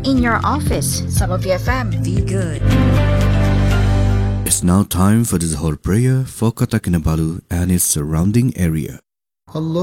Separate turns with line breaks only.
In your office, Sama BFM.
Be good.
It's now time for the Zohor prayer for Kota Kinabalu and its surrounding area.
Allah